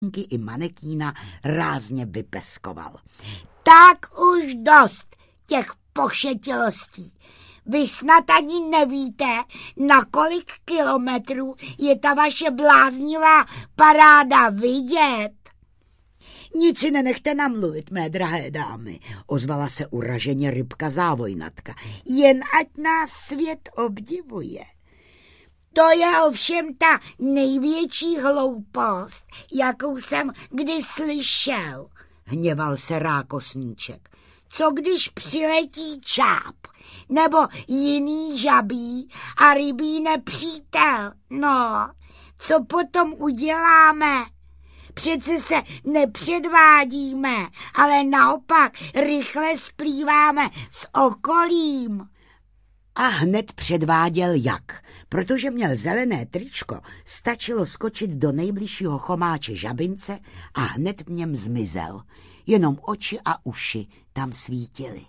i manekína rázně vypeskoval. Tak už dost těch pošetilostí. Vy snad ani nevíte, na kolik kilometrů je ta vaše bláznivá paráda vidět. Nic si nenechte namluvit, mé drahé dámy, ozvala se uraženě rybka závojnatka. Jen ať nás svět obdivuje. To je ovšem ta největší hloupost, jakou jsem kdy slyšel, hněval se Rákosníček. Co když přiletí čáp nebo jiný žabí a rybí nepřítel? No, co potom uděláme? Přece se nepředvádíme, ale naopak rychle splýváme s okolím. A hned předváděl jak. Protože měl zelené tričko, stačilo skočit do nejbližšího chomáče žabince a hned v něm zmizel. Jenom oči a uši tam svítily.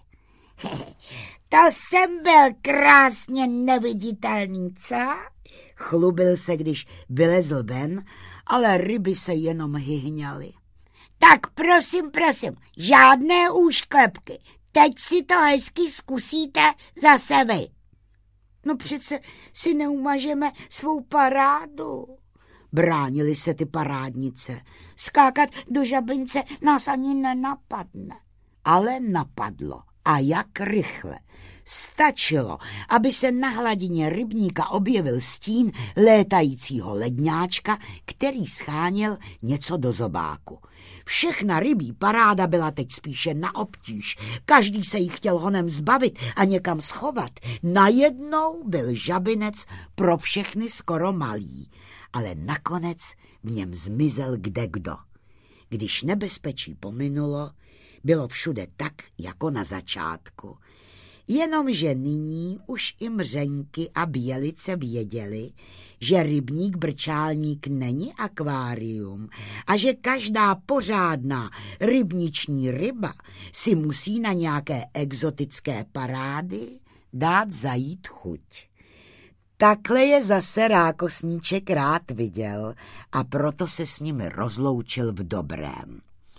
To jsem byl krásně neviditelný, co? Chlubil se, když vylezl ven, ale ryby se jenom hyhňaly. Tak prosím, žádné úšklepky. Teď si to hezky zkusíte zase vy. No přece si neumažeme svou parádu. Bránily se ty parádnice. Skákat do žabince nás ani nenapadne. Ale napadlo. A jak rychle. Stačilo, aby se na hladině rybníka objevil stín létajícího ledňáčka, který scháněl něco do zobáku. Všechna rybí paráda byla teď spíše na obtíž. Každý se jí chtěl honem zbavit a někam schovat. Najednou byl žabinec pro všechny skoro malý, ale nakonec v něm zmizel kdekdo. Když nebezpečí pominulo, bylo všude tak, jako na začátku. Jenomže nyní už i mřenky a bělice věděli, že rybník Brčálník není akvárium a že každá pořádná rybniční ryba si musí na nějaké exotické parády dát zajít chuť. Takhle je zase Rákosníček rád viděl a proto se s nimi rozloučil v dobrém.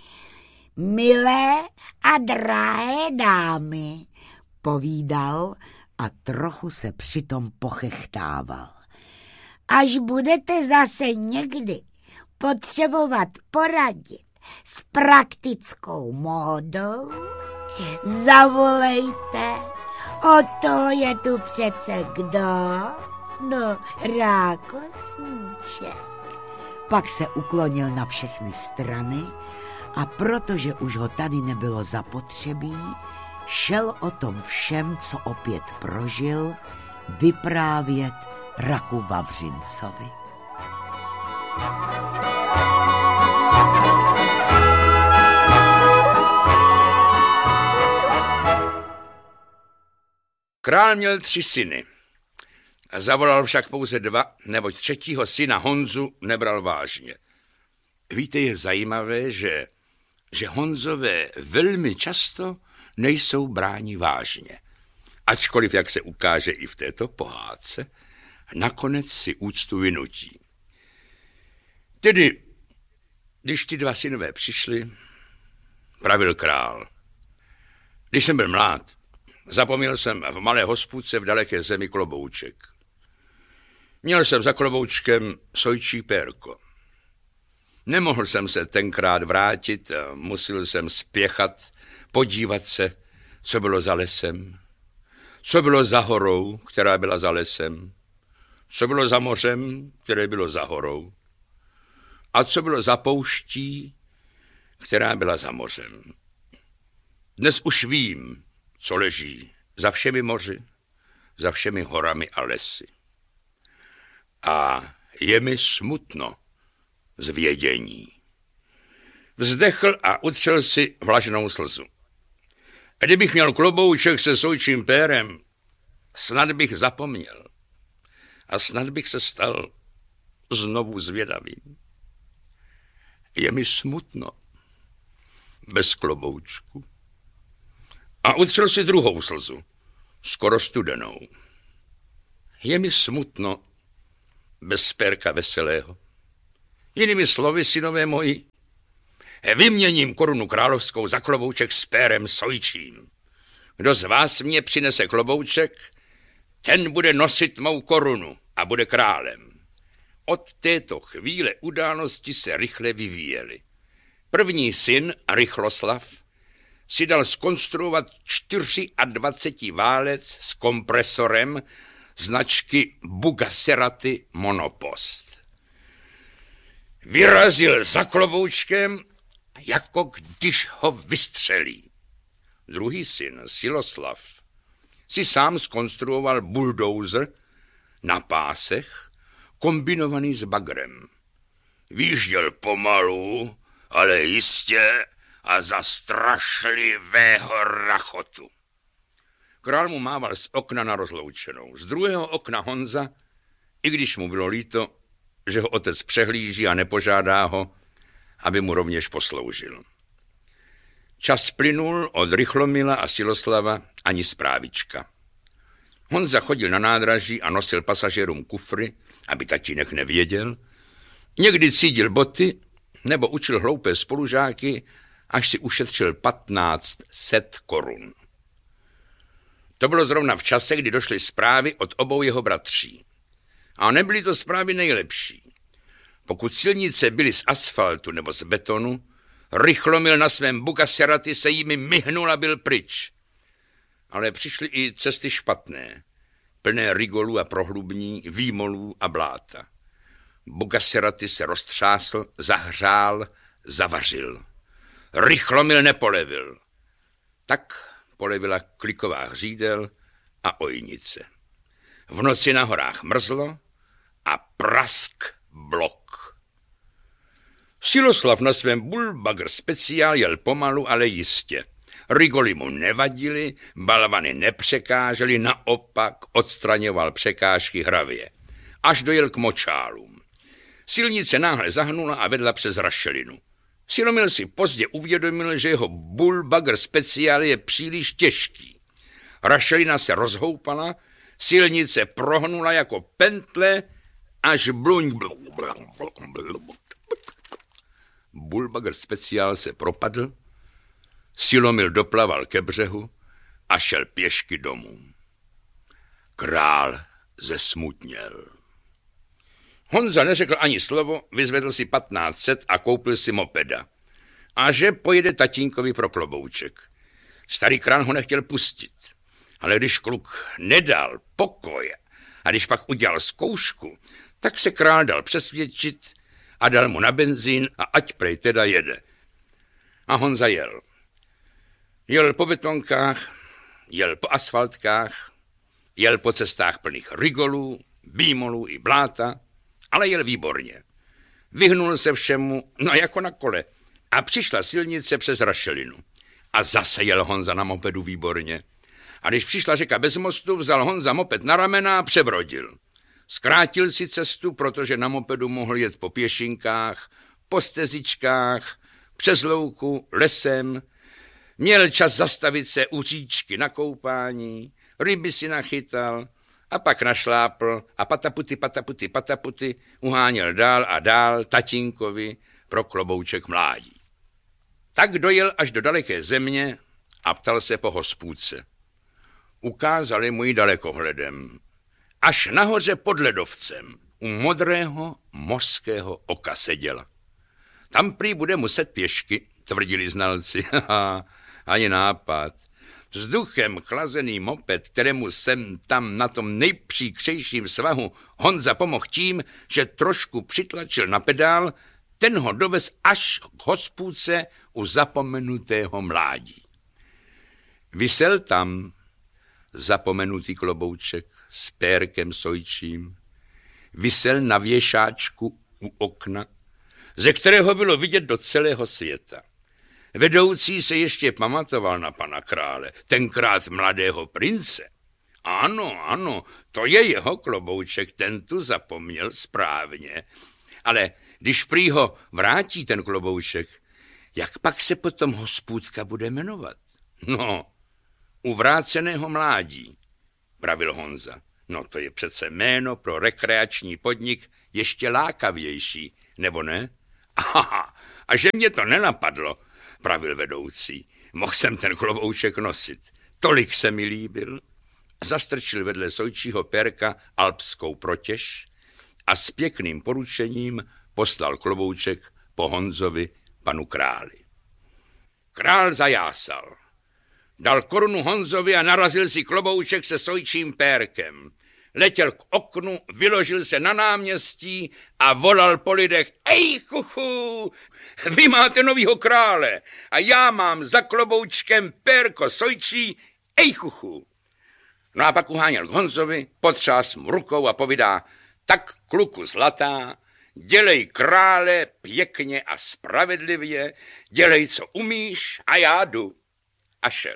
Milé a drahé dámy, povídal a trochu se přitom pochechtával. Až budete zase někdy potřebovat poradit s praktickou módou, zavolejte, o to je tu přece kdo? No, Rákosníček. Pak se uklonil na všechny strany a protože už ho tady nebylo zapotřebí, šel o tom všem, co opět prožil, vyprávět Raku Vavřincovi. Král měl 3 syny. Zavolal však pouze 2, neboť 3. syna Honzu nebral vážně. Víte, je zajímavé, že Honzové velmi často nejsou bráni vážně. Ačkoliv, jak se ukáže i v této pohádce, nakonec si úctu vynutí. Tedy, když ty 2 synové přišli, pravil král. Když jsem byl mlád, zapomněl jsem v malé hospůdce v daleké zemi klobouček. Měl jsem za kloboučkem sojčí pérko. Nemohl jsem se tenkrát vrátit, musel jsem spěchat, podívat se, co bylo za lesem, co bylo za horou, která byla za lesem, co bylo za mořem, které bylo za horou, a co bylo za pouští, která byla za mořem. Dnes už vím, co leží za všemi moři, za všemi horami a lesy. A je mi smutno z vědění. Vzdechl a utřel si vlažnou slzu. A kdybych měl klobouček se sojčím pérem, snad bych zapomněl a snad bych se stal znovu zvědavým. Je mi smutno bez kloboučku. A utřel si druhou slzu, skoro studenou. Je mi smutno bez pérka veselého. Jinými slovy, synové moji, vyměním korunu královskou za klobouček s pérem sojčím. Kdo z vás mě přinese klobouček, ten bude nosit mou korunu a bude králem. Od této chvíle události se rychle vyvíjely. První syn, Rychloslav, si dal zkonstruovat 24 válec s kompresorem značky Bugaseraty Monopost. Vyrazil za kloboučkem, jako když ho vystřelí. Druhý syn, Siloslav, si sám zkonstruoval bulldozer na pásech, kombinovaný s bagrem. Výjížděl pomalu, ale jistě a za strašlivého rachotu. Král mu mával z okna na rozloučenou. Z druhého okna Honza, i když mu bylo líto, že ho otec přehlíží a nepožádá ho, aby mu rovněž posloužil. Čas plynul od Rychlomila a Siloslava ani zprávička. Honza chodil na nádraží a nosil pasažérům kufry, aby tatínek nevěděl. Někdy cídil boty nebo učil hloupé spolužáky, až si ušetřil 1500 korun. To bylo zrovna v čase, kdy došly zprávy od obou jeho bratří. A nebyly to zprávy nejlepší. Pokud silnice byly z asfaltu nebo z betonu, Rychlomil na svém Bugaseraty se jimi myhnul a byl pryč. Ale přišly i cesty špatné, plné rigolů a prohlubní, výmolů a bláta. Bugaseraty se roztřásl, zahřál, zavařil. Rychlomil nepolevil. Tak polevila kliková hřídel a ojnice. V noci na horách mrzlo a prask blok. Siloslav na svém Bullbagger speciál jel pomalu, ale jistě. Rigoly mu nevadily, balvany nepřekážely, naopak odstraňoval překážky hravě. Až dojel k močálům. Silnice náhle zahnula a vedla přes rašelinu. Silomil si pozdě uvědomil, že jeho Bullbagger speciál je příliš těžký. Rašelina se rozhoupala, silnice prohnula jako pentle, až bluň. Bullbagger speciál se propadl, Silomil doplaval ke břehu a šel pěšky domů. Král zesmutněl. Honza neřekl ani slovo, vyzvedl si 1500 a koupil si mopeda. A že pojede tatínkovi pro klobouček. Starý král ho nechtěl pustit. Ale když kluk nedal pokoj a když pak udělal zkoušku, tak se král dal přesvědčit a dal mu na benzín a ať prej teda jede. A Honza jel. Jel po betonkách, jel po asfaltkách, jel po cestách plných rigolů, býmolů i bláta, ale jel výborně. Vyhnul se všemu, no jako na kole, a přišla silnice přes rašelinu. A zase jel Honza na mopedu výborně. A když přišla řeka bez mostu, vzal Honza moped na ramena a přebrodil. Zkrátil si cestu, protože na mopedu mohl jet po pěšinkách, po stezičkách, přes louku, lesem. Měl čas zastavit se u říčky na koupání, ryby si nachytal a pak našlápl a pataputy uháněl dál a dál tatínkovi pro klobouček mládí. Tak dojel až do daleké země a ptal se po hospůdce. Ukázali mu ji dalekohledem. Až nahoře pod ledovcem u modrého mořského oka seděla. Tam prý bude muset pěšky, tvrdili znalci. Ani nápad. Vzduchem chlazený moped, kterému jsem tam na tom nejpříkřejším svahu Honza pomohl tím, že trošku přitlačil na pedál, ten ho dovez až k hospůdce u zapomenutého mládí. Visel tam zapomenutý klobouček s pérkem sojčím. Visel na věšáčku u okna, ze kterého bylo vidět do celého světa. Vedoucí se ještě pamatoval na pana krále, tenkrát mladého prince. Ano, to je jeho klobouček, ten tu zapomněl správně. Ale když prý ho vrátí ten klobouček, jak pak se potom hospůdka bude jmenovat? No, u vráceného mládí, pravil Honza. No to je přece jméno pro rekreační podnik ještě lákavější nebo ne? Aha, a že mě to nenapadlo, pravil vedoucí. Mohl jsem ten klobouček nosit. Tolik se mi líbil. Zastrčil vedle sojčího pérka alpskou protěž a s pěkným poručením poslal klobouček po Honzovi panu králi. Král zajásal. Dal korunu Honzovi a narazil si klobouček se sojčím pérkem. Letěl k oknu, vyložil se na náměstí a volal po lidech: Ej, chuchu, vy máte novýho krále a já mám za kloboučkem pérko sojčí, ej, chuchu. No a pak uháněl k Honzovi, potřás mu rukou a povídá: Tak, kluku zlatá, dělej krále pěkně a spravedlivě, dělej, co umíš, a já jdu. A šel.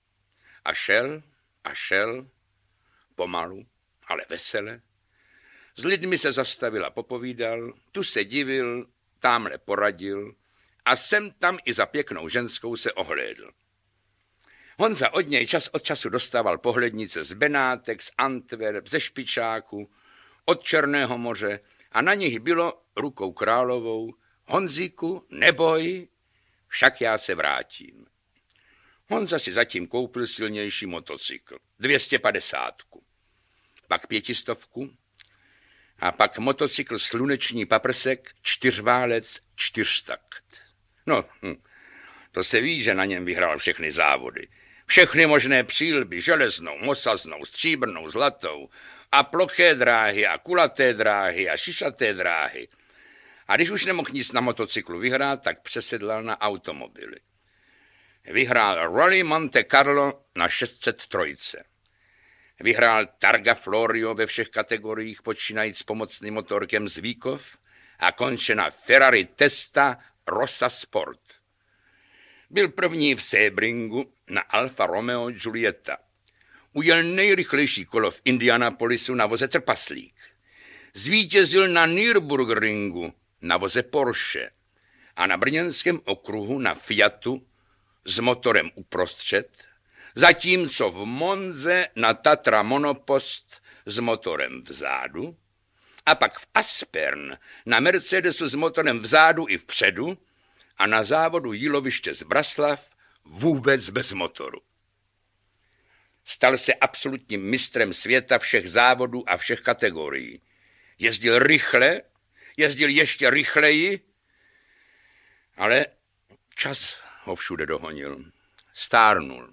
A šel, pomalu, ale vesele. S lidmi se zastavil a popovídal, tu se divil, támhle poradil a sem tam i za pěknou ženskou se ohlédl. Honza od něj čas od času dostával pohlednice z Benátek, z Antwerp, ze Špičáku, od Černého moře a na nich bylo rukou královou: Honzíku, neboj, však já se vrátím. Honza si zatím koupil silnější motocykl, 250, pak 500 a pak motocykl sluneční paprsek, 4válec, 4takt. No, to se ví, že na něm vyhrál všechny závody. Všechny možné přílby, železnou, mosaznou, stříbrnou, zlatou a ploché dráhy a kulaté dráhy a šišaté dráhy. A když už nemohl nic na motocyklu vyhrát, tak přesedlal na automobily. Vyhrál Rally Monte Carlo na 603. Vyhrál Targa Florio ve všech kategoriích, počínajíc s pomocným motorkem Zvíkov a konče na Ferrari Testa Rossa Sport. Byl první v Sebringu na Alfa Romeo Giulietta. Ujel nejrychlejší kolo v Indianapolisu na voze Trpaslík. Zvítězil na Nürburgringu na voze Porsche a na brněnském okruhu na Fiatu s motorem uprostřed, zatímco v Monze na Tatra Monopost s motorem vzadu a pak v Aspern na Mercedesu s motorem vzadu i vpředu a na závodu Jíloviště z Braslav vůbec bez motoru. Stal se absolutním mistrem světa všech závodů a všech kategorií. Jezdil rychle, jezdil ještě rychleji, ale čas ho všude dohonil. Stárnul.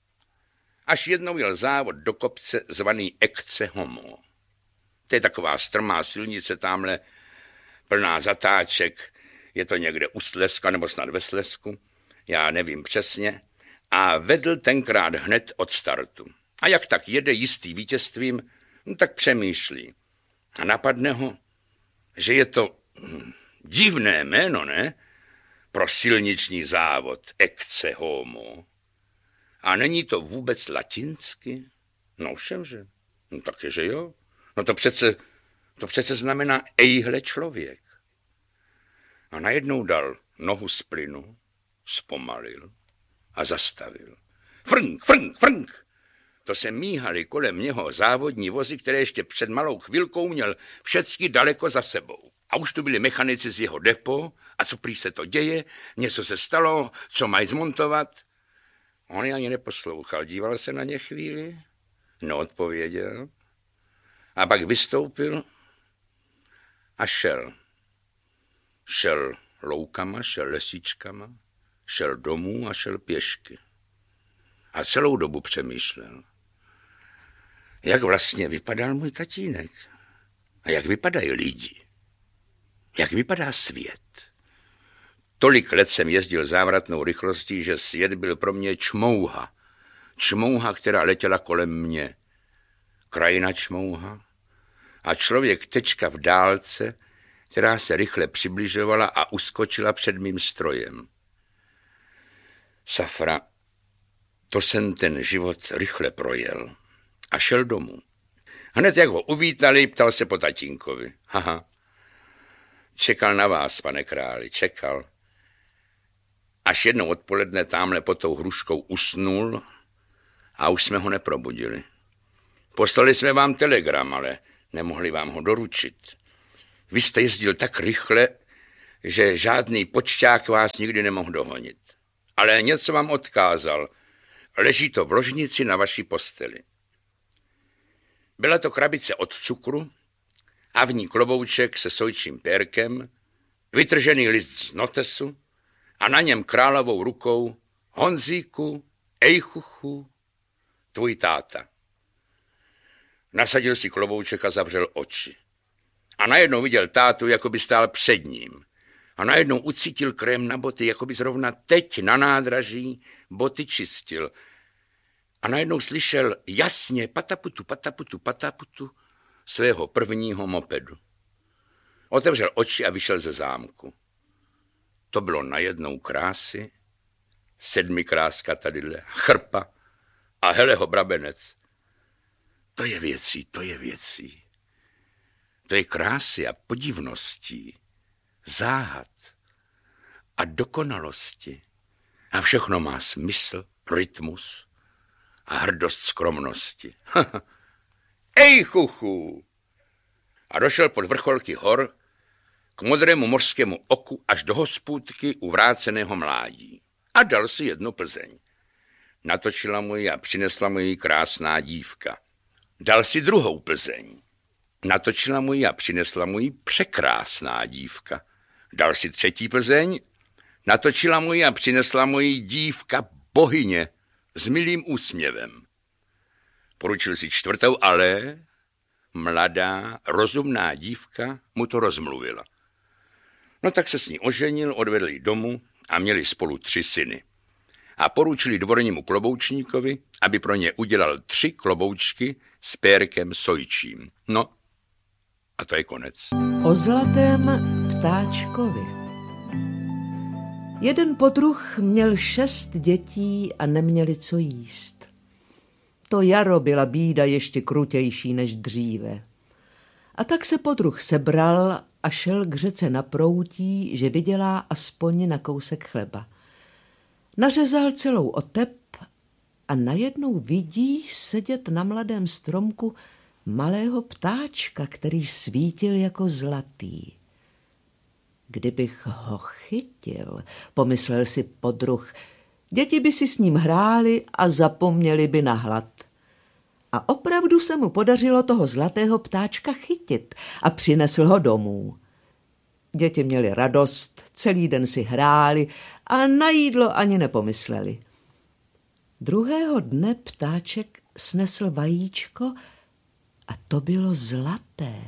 Až jednou jel závod do kopce zvaný Ecce Homo. To je taková strmá silnice tamhle, plná zatáček. Je to někde u Slezska nebo snad ve Slezsku, já nevím přesně. A vedl tenkrát hned od startu. A jak tak jede jistý vítězstvím, tak přemýšlí. A napadne ho, že je to divné jméno, ne? Pro silniční závod Ecce Homo. A není to vůbec latinsky? No všemže. No taky, že jo. No to přece znamená ejhle člověk. A najednou dal nohu z plynu, zpomalil a zastavil. Frnk, frnk, frnk. To se míhaly kolem něho závodní vozy, které ještě před malou chvilkou měl všecky daleko za sebou. A už tu byli mechanici z jeho depo. A co prý se to děje? Něco se stalo? Co mají zmontovat? On je ani neposlouchal. Díval se na ně chvíli, neodpověděl. A pak vystoupil a šel. Šel loukama, šel lesíčkama, šel domů a šel pěšky. A celou dobu přemýšlel, jak vlastně vypadal můj tatínek a jak vypadají lidi, jak vypadá svět. Tolik let jsem jezdil závratnou rychlostí, že svět byl pro mě čmouha. Čmouha, která letěla kolem mě. Krajina čmouha a člověk tečka v dálce, která se rychle přibližovala a uskočila před mým strojem. Safra, to jsem ten život rychle projel a šel domů. Hned jak ho uvítali, ptal se po tatínkovi. Haha, čekal na vás, pane králi, čekal. Až jednou odpoledne támhle pod tou hruškou usnul a už jsme ho neprobudili. Poslali jsme vám telegram, ale nemohli vám ho doručit. Vy jste jezdil tak rychle, že žádný počťák vás nikdy nemohl dohonit. Ale něco vám odkázal. Leží to v ložnici na vaší posteli. Byla to krabice od cukru a v ní klobouček se sojčím pérkem, vytržený list z notesu a na něm královou rukou Honzíku, ejchuchu, tvůj táta. Nasadil si klobouček a zavřel oči. A najednou viděl tátu, jako by stál před ním. A najednou ucítil krém na boty, jako by zrovna teď na nádraží boty čistil. A najednou slyšel jasně pataputu, pataputu, pataputu svého prvního mopedu. Otevřel oči a vyšel ze zámku. To bylo najednou krásy, 7kráska tadyhle, chrpa a heleho brabenec. To je věcí, to je věcí. To je krásy a podivností, záhad a dokonalosti. A všechno má smysl, rytmus a hrdost skromnosti. Ej, chuchu! A došel pod vrcholky hor k modrému mořskému oku až do hospůdky u vráceného mládí. A dal si jednu Plzeň. Natočila mu ji a přinesla mu ji krásná dívka. Dal si druhou Plzeň. Natočila mu ji a přinesla mu ji překrásná dívka. Dal si třetí Plzeň. Natočila mu ji a přinesla mu ji dívka bohyně s milým úsměvem. Poručil si čtvrtou, ale mladá, rozumná dívka mu to rozmluvila. No tak se s ní oženil, odvedl ji domů a měli spolu 3 syny. A poručili dvornímu kloboučníkovi, aby pro ně udělal 3 kloboučky s pérkem sojčím. No, a to je konec. O zlatém ptáčkovi. Jeden podruh měl 6 dětí a neměli co jíst. To jaro byla bída ještě krutější než dříve. A tak se podruh sebral a šel k řece na proutí, že vydělá aspoň na kousek chleba. Nařezal celou otep a najednou vidí sedět na mladém stromku malého ptáčka, který svítil jako zlatý. Kdybych ho chytil, pomyslel si podruh, děti by si s ním hrály a zapomněli by na hlad. A opravdu se mu podařilo toho zlatého ptáčka chytit a přinesl ho domů. Děti měly radost, celý den si hráli a na jídlo ani nepomysleli. Druhého dne ptáček snesl vajíčko a to bylo zlaté.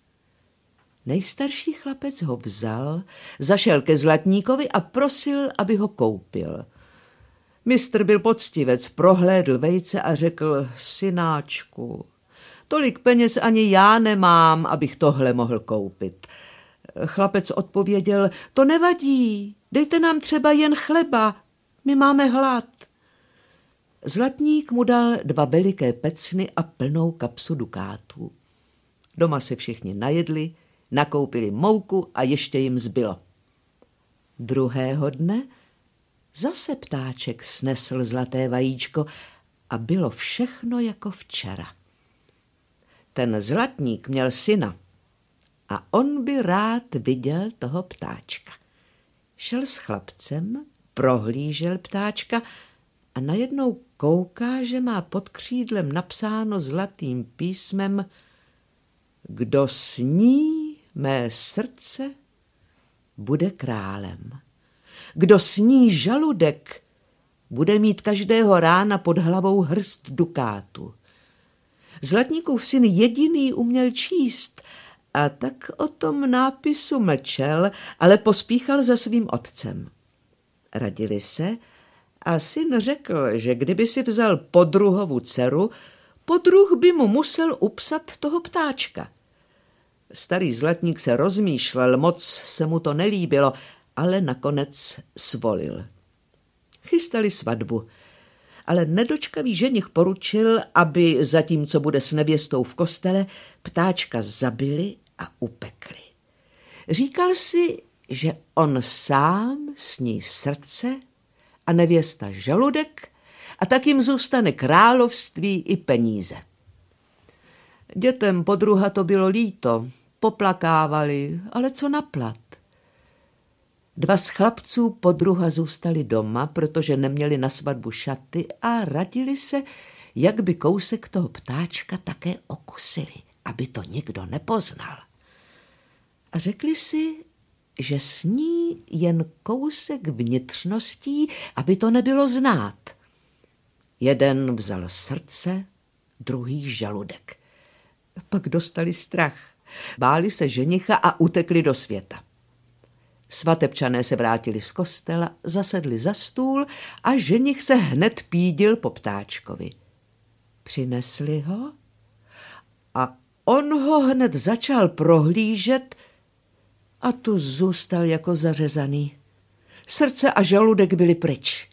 Nejstarší chlapec ho vzal, zašel ke zlatníkovi a prosil, aby ho koupil. Mistr byl poctivec, prohlédl vejce a řekl: synáčku, tolik peněz ani já nemám, abych tohle mohl koupit. Chlapec odpověděl: to nevadí, dejte nám třeba jen chleba, my máme hlad. Zlatník mu dal 2 veliké pecny a plnou kapsu dukátů. Doma se všichni najedli, nakoupili mouku a ještě jim zbylo. Druhého dne zase ptáček snesl zlaté vajíčko a bylo všechno jako včera. Ten zlatník měl syna a on by rád viděl toho ptáčka. Šel s chlapcem, prohlížel ptáčka a najednou kouká, že má pod křídlem napsáno zlatým písmem: kdo sní mé srdce, bude králem. Kdo sní žaludek, bude mít každého rána pod hlavou hrst dukátu. Zlatníkův syn jediný uměl číst a tak o tom nápisu mlčel, ale pospíchal za svým otcem. Radili se a syn řekl, že kdyby si vzal podruhovu dceru, podruh by mu musel upsat toho ptáčka. Starý zlatník se rozmýšlel, moc se mu to nelíbilo, ale nakonec svolil. Chystali svatbu, ale nedočkavý ženich poručil, aby zatímco bude s nevěstou v kostele, ptáčka zabili a upekli. Říkal si, že on sám sní srdce a nevěsta žaludek a tak jim zůstane království i peníze. Dětem podruha to bylo líto, poplakávali, ale co na plat. 2 z chlapců podruha zůstali doma, protože neměli na svatbu šaty a radili se, jak by kousek toho ptáčka také okusili, aby to nikdo nepoznal. A řekli si, že sní jen kousek vnitřností, aby to nebylo znát. Jeden vzal srdce, druhý žaludek. Pak dostali strach. Báli se ženicha a utekli do světa. Svatebčané se vrátili z kostela, zasedli za stůl a ženich se hned pídil po ptáčkovi. Přinesli ho a on ho hned začal prohlížet a tu zůstal jako zařezaný. Srdce a žaludek byly pryč.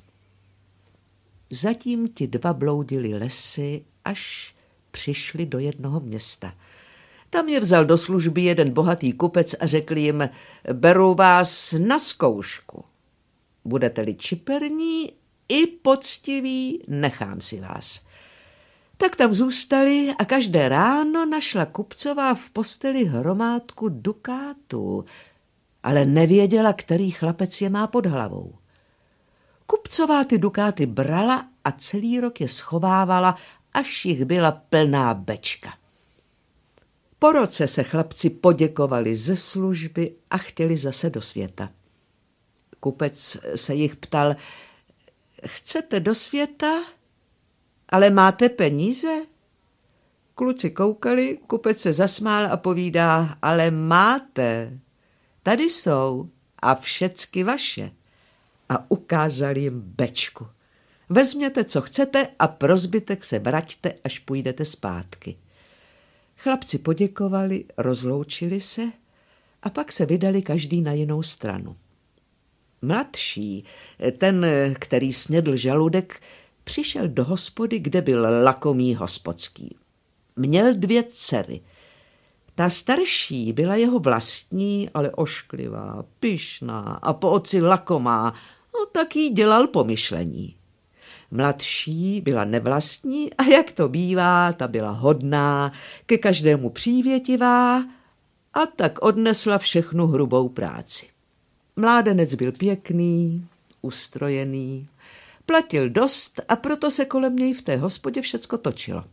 Zatím ti 2 bloudili lesy, až přišli do jednoho města. Tam je vzal do služby jeden bohatý kupec a řekl jim, beru vás na zkoušku. Budete-li čiperní i poctiví, nechám si vás. Tak tam zůstali a každé ráno našla kupcová v posteli hromádku dukátů, ale nevěděla, který chlapec je má pod hlavou. Kupcová ty dukáty brala a celý rok je schovávala, až jich byla plná bečka. Po roce se chlapci poděkovali ze služby a chtěli zase do světa. Kupec se jich ptal, chcete do světa, ale máte peníze? Kluci koukali, kupec se zasmál a povídá, ale máte, tady jsou a všecky vaše. A ukázal jim bečku. Vezměte, co chcete a pro zbytek se vraťte, až půjdete zpátky. Chlapci poděkovali, rozloučili se a pak se vydali každý na jinou stranu. Mladší, ten, který snědl žaludek, přišel do hospody, kde byl lakomý hospodský. Měl 2 dcery. Ta starší byla jeho vlastní, ale ošklivá, pyšná a po oci lakomá, no tak jí dělal pomyšlení. Mladší byla nevlastní a jak to bývá, ta byla hodná, ke každému přívětivá a tak odnesla všechnu hrubou práci. Mládenec byl pěkný, ustrojený, platil dost a proto se kolem něj v té hospodě všecko točilo.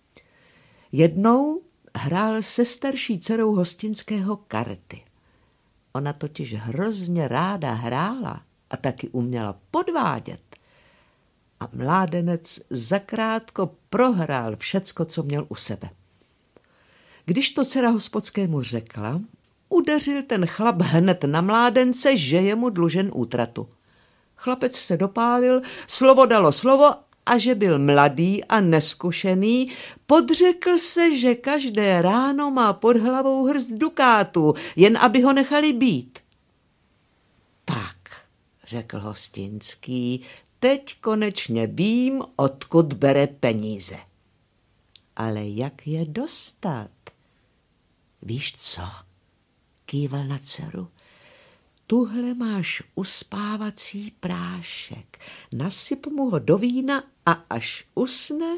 Jednou hrál se starší dcerou hostinského karty. Ona totiž hrozně ráda hrála a taky uměla podvádět. A mládenec zakrátko prohrál všecko, co měl u sebe. Když to dcera hospodskému řekla, udeřil ten chlap hned na mládence, že je mu dlužen útratu. Chlapec se dopálil, slovo dalo slovo a že byl mladý a neskušený, podřekl se, že každé ráno má pod hlavou hrst dukátů, jen aby ho nechali být. Tak, řekl hostinský, teď konečně vím, odkud bere peníze. Ale jak je dostat? Víš co? Kýval na dceru. Tuhle máš uspávací prášek. Nasyp mu ho do vína a až usne,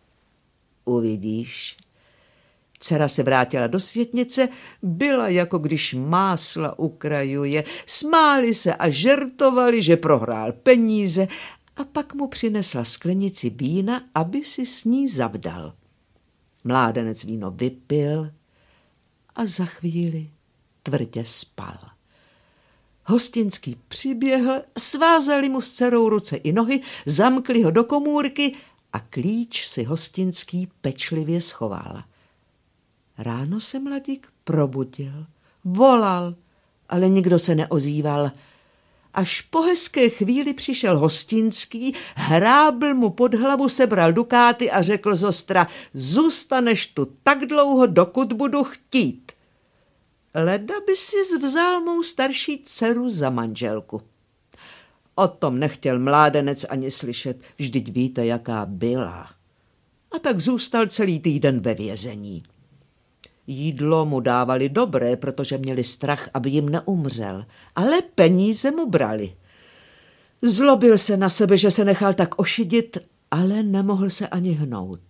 uvidíš. Dcera se vrátila do světnice, byla jako když másla ukrajuje. Smáli se a žertovali, že prohrál peníze a pak mu přinesla sklenici vína, aby si s ní zavdal. Mládenec víno vypil a za chvíli tvrdě spal. Hostinský přiběhl, svázali mu s dcerou ruce i nohy, zamkli ho do komůrky a klíč si hostinský pečlivě schoval. Ráno se mladík probudil, volal, ale nikdo se neozýval. Až po hezké chvíli přišel hostinský, hrábl mu pod hlavu, sebral dukáty a řekl zostra, zůstaneš tu tak dlouho, dokud budu chtít. Leda by si vzal mou starší dceru za manželku. O tom nechtěl mládenec ani slyšet, vždyť víte, jaká byla. A tak zůstal celý týden ve vězení. Jídlo mu dávali dobré, protože měli strach, aby jim neumřel, ale peníze mu brali. Zlobil se na sebe, že se nechal tak ošidit, ale nemohl se ani hnout.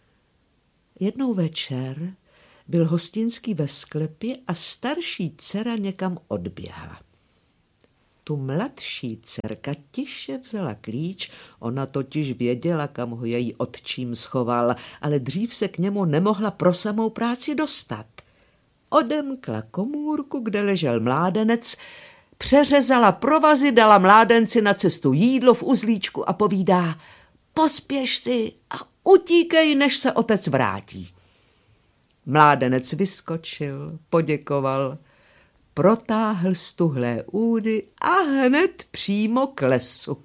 Jednou večer byl hostinský ve sklepě a starší dcera někam odběhla. Tu mladší dcerka tiše vzala klíč, ona totiž věděla, kam ho její otčím schoval, ale dřív se k němu nemohla pro samou práci dostat. Odemkla komůrku, kde ležel mládenec, přeřezala provazy, dala mládenci na cestu jídlo v uzlíčku a povídá: pospěš si a utíkej, než se otec vrátí. Mládenec vyskočil, poděkoval, protáhl stuhlé údy a hned přímo k lesu.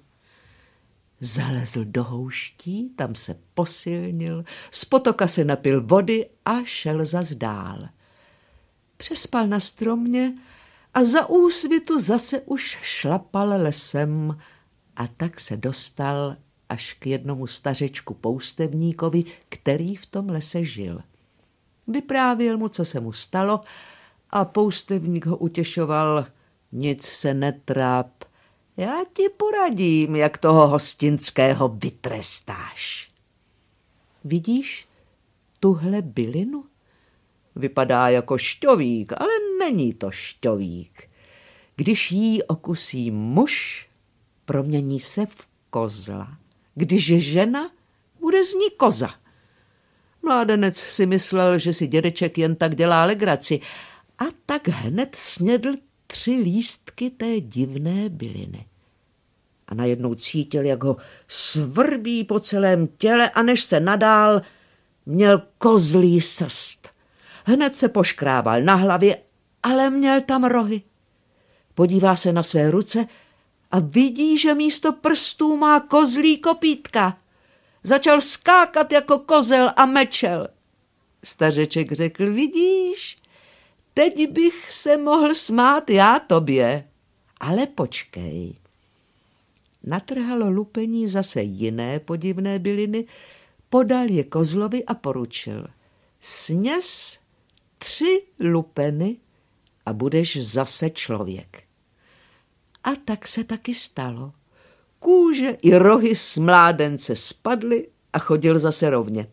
Zalezl do houští, tam se posilnil, z potoka se napil vody a šel zas dál. Přespal na stromě a za úsvitu zase už šlapal lesem a tak se dostal až k jednomu stařečku poustevníkovi, který v tom lese žil. Vyprávěl mu, co se mu stalo, a poustevník ho utěšoval: nic se netráp, já ti poradím, jak toho hostinského vytrestáš. Vidíš tuhle bylinu? Vypadá jako šťovík, ale není to šťovík. Když jí okusí muž, promění se v kozla. Když je žena, bude z ní koza. Mládenec si myslel, že si dědeček jen tak dělá legraci, a tak hned snědl 3 lístky té divné byliny. A najednou cítil, jak ho svrbí po celém těle, a než se nadál, měl kozlí srst. Hned se poškrábal na hlavě, ale měl tam rohy. Podívá se na své ruce a vidí, že místo prstů má kozlí kopítka. Začal skákat jako kozel a mečel. Stařeček řekl: vidíš, teď bych se mohl smát já tobě, ale počkej. Natrhalo lupení zase jiné podivné byliny, podal je kozlovi a poručil: sněz 3 lupeny a budeš zase člověk. A tak se taky stalo. Kůže i rohy z mládence spadly a chodil zase rovně.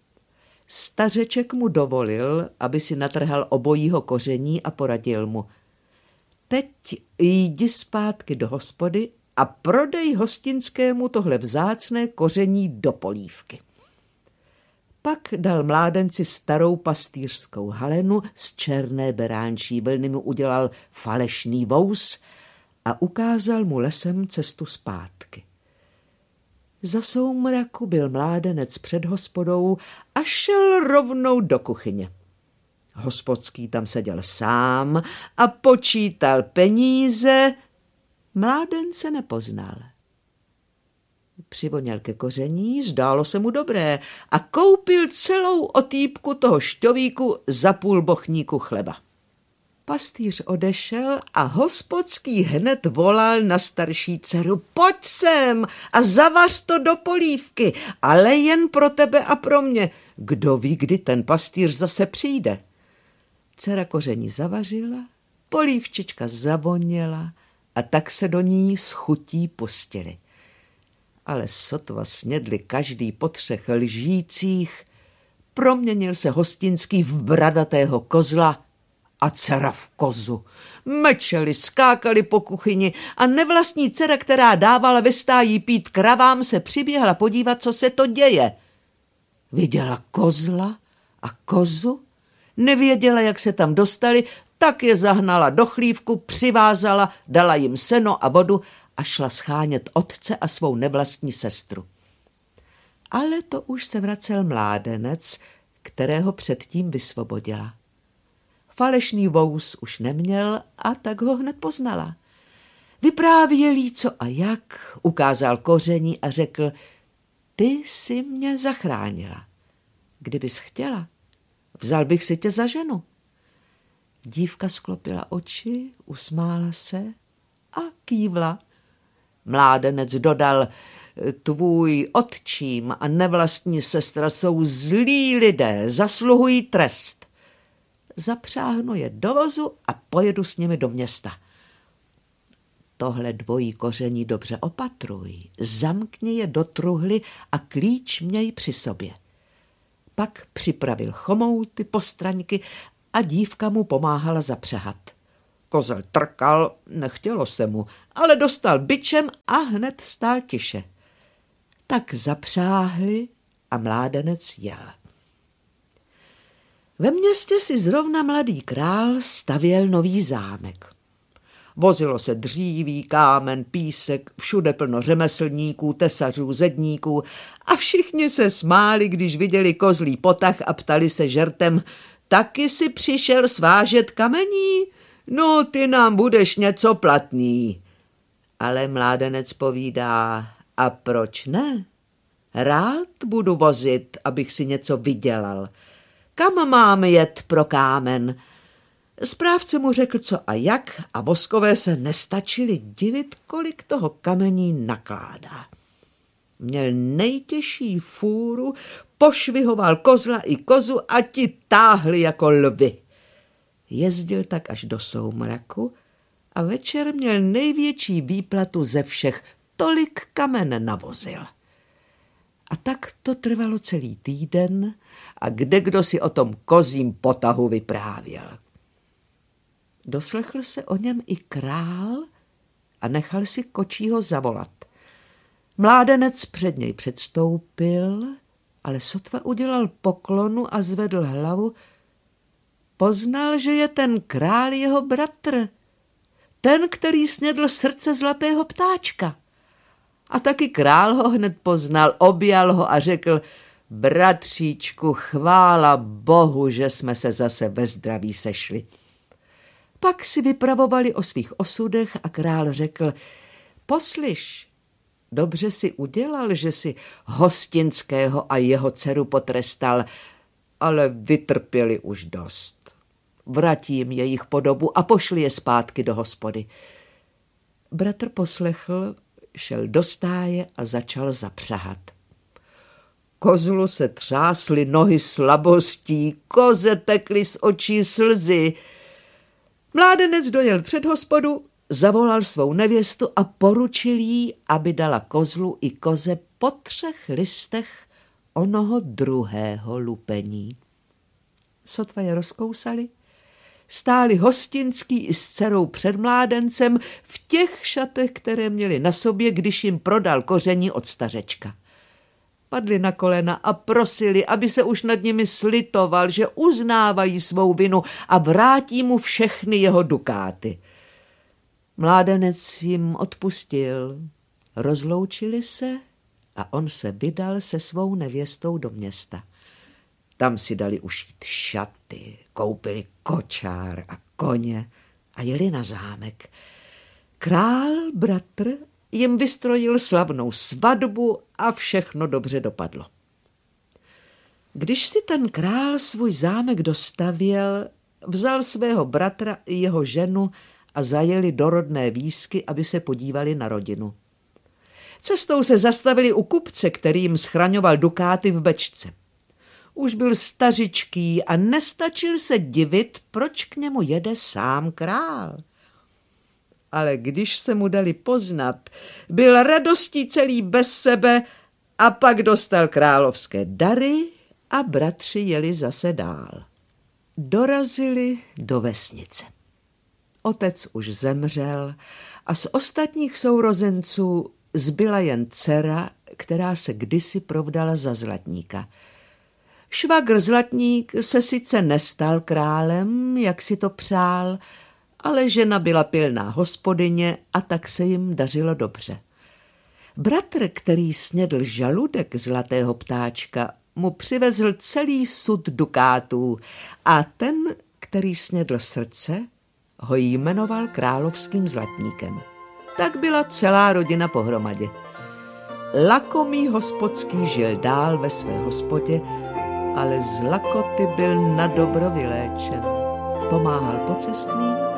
Stařeček mu dovolil, aby si natrhal obojího koření, a poradil mu: teď jdi zpátky do hospody a prodej hostinskému tohle vzácné koření do polívky. Pak dal mládenci starou pastýřskou halenu z černé beránčí vlny, mu udělal falešný vous a ukázal mu lesem cestu zpátky. Za soumraku byl mládenec před hospodou a šel rovnou do kuchyně. Hospodský tam seděl sám a počítal peníze. Mládence nepoznal. Přivoněl ke koření, zdálo se mu dobré, a koupil celou otýpku toho šťovíku za půl bochníku chleba. Pastýř odešel a hospodský hned volal na starší dceru: pojď sem a zavař to do polívky, ale jen pro tebe a pro mě. Kdo ví, kdy ten pastýř zase přijde. Dcera koření zavařila, polívčička zavoněla a tak se do ní s chutí pustili. Ale sotva snědli každý po 3 lžících, proměnil se hostinský v bradatého kozla a dcera v kozu. Mečeli, skákali po kuchyni a nevlastní dcera, která dávala ve stáji pít kravám, se přiběhla podívat, co se to děje. Viděla kozla a kozu, nevěděla, jak se tam dostali, tak je zahnala do chlívku, přivázala, dala jim seno a vodu a šla schánět otce a svou nevlastní sestru. Ale to už se vracel mládenec, kterého předtím vysvobodila. Falešný vous už neměl, a tak ho hned poznala. Vyprávěl jí, co a jak, ukázal koření a řekl: ty jsi mě zachránila. Kdybys chtěla, vzal bych si tě za ženu. Dívka sklopila oči, usmála se a kývla. Mládenec dodal: tvůj otčím a nevlastní sestra jsou zlí lidé, zasluhují trest. Zapřáhnu je do vozu a pojedu s nimi do města. Tohle dvojí koření dobře opatruj, zamkni je do truhly a klíč měj při sobě. Pak připravil chomouty, postraňky a dívka mu pomáhala zapřehat. Kozel trkal, nechtělo se mu, ale dostal bičem a hned stál tiše. Tak zapřáhli a mládenec jel. Ve městě si zrovna mladý král stavěl nový zámek. Vozilo se dříví, kámen, písek, všude plno řemeslníků, tesařů, zedníků a všichni se smáli, když viděli kozlí potah a ptali se žertem: taky si přišel svážet kamení? No, ty nám budeš něco platný. Ale mládenec povídá: a proč ne? Rád budu vozit, abych si něco vydělal. Kam mám jet pro kámen? Správce mu řekl, co a jak, a voskové se nestačili divit, kolik toho kamení nakládá. Měl nejtěžší fůru, pošvihoval kozla i kozu a ti táhli jako lvy. Jezdil tak až do soumraku a večer měl největší výplatu ze všech, tolik kamen navozil. A tak to trvalo celý týden a kdekdo si o tom kozím potahu vyprávěl. Doslechl se o něm i král a nechal si kočího zavolat. Mládenec před něj předstoupil, ale sotva udělal poklonu a zvedl hlavu, poznal, že je ten král jeho bratr, ten, který snědl srdce zlatého ptáčka. A taky král ho hned poznal, objal ho a řekl: bratříčku, chvála Bohu, že jsme se zase ve zdraví sešli. Pak si vypravovali o svých osudech a král řekl: poslyš, dobře si udělal, že si Hostinského a jeho dceru potrestal, ale vytrpěli už dost. Vrátím jejich podobu a pošli je zpátky do hospody. Bratr poslechl, šel do stáje a začal zapřahat. Kozlu se třásly nohy slabostí, koze tekly z očí slzy. Mládenec dojel před hospodu, zavolal svou nevěstu a poručil jí, aby dala kozlu i koze po 3 listech onoho druhého lupení. Sotva je rozkousali, stáli Hostinský i s dcerou před mládencem v těch šatech, které měli na sobě, když jim prodal koření od stařečka. Padli na kolena a prosili, aby se už nad nimi slitoval, že uznávají svou vinu a vrátí mu všechny jeho dukáty. Mládenec jim odpustil, rozloučili se a on se vydal se svou nevěstou do města. Tam si dali ušít šaty, koupili kočár a koně a jeli na zámek. Král, bratr, jim vystrojil slavnou svatbu a všechno dobře dopadlo. Když si ten král svůj zámek dostavěl, vzal svého bratra i jeho ženu a zajeli do rodné výsky, aby se podívali na rodinu. Cestou se zastavili u kupce, který jim schraňoval dukáty v bečce. Už byl stařičký a nestačil se divit, proč k němu jede sám král. Ale když se mu dali poznat, byl radostí celý bez sebe a pak dostal královské dary a bratři jeli zase dál. Dorazili do vesnice. Otec už zemřel a z ostatních sourozenců zbyla jen dcera, která se kdysi provdala za zlatníka. Švagr zlatník se sice nestal králem, jak si to přál, ale žena byla pilná hospodyně a tak se jim dařilo dobře. Bratr, který snědl žaludek zlatého ptáčka, mu přivezl celý sud dukátů a ten, který snědl srdce, ho jmenoval královským zlatníkem. Tak byla celá rodina pohromadě. Lakomý hospodský žil dál ve své hospodě, ale z lakoty byl na dobro vyléčen. Pomáhal pocestným